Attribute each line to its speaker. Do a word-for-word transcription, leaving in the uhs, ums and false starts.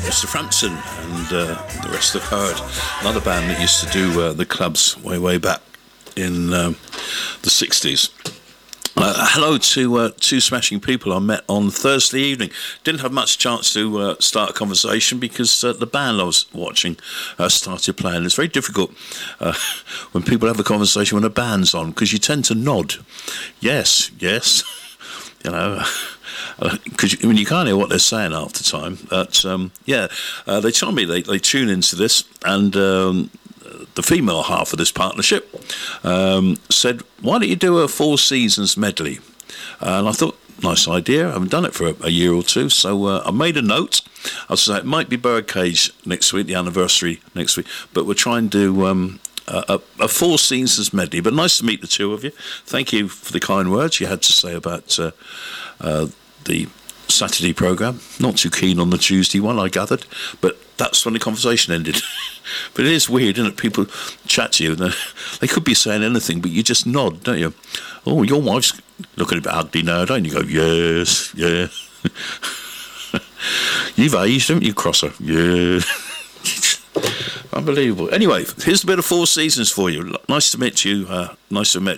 Speaker 1: Mister Frampton and uh, the rest of Heard, another band that used to do uh, the clubs way, way back in um, the sixties. Uh, hello to uh, two smashing people I met on Thursday evening. Didn't have much chance to uh, start a conversation because uh, the band I was watching uh, started playing. It's very difficult uh, when people have a conversation when a band's on because you tend to nod. Yes, yes, you know, because uh, I mean, you can't hear what they're saying half the time. But um, yeah, uh, they told me they, they tune into this and... Um, the female half of this partnership um, said, why don't you do a Four Seasons medley? Uh, and I thought, nice idea. I haven't done it for a, a year or two, so uh, I made a note. I was like, it might be Birdcage next week, the anniversary next week, but we'll try and do um, a, a Four Seasons medley. But nice to meet the two of you. Thank you for the kind words you had to say about uh, uh, the Saturday programme. Not too keen on the Tuesday one, I gathered, but that's when the conversation ended. But it is weird, isn't it? People chat to you, and they could be saying anything, but you just nod, don't you? Oh, your wife's looking a bit ugly now, don't you? You go, yes, yeah. You've aged, haven't you, Crosser? Yeah. Unbelievable. Anyway, here's a bit of Four Seasons for you. Nice to meet you. Uh, nice to meet